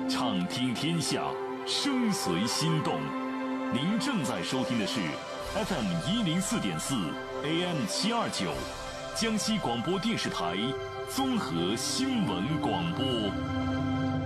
畅听天下，声随心动。您正在收听的是 FM104.4 AM729 江西广播电视台综合新闻广播。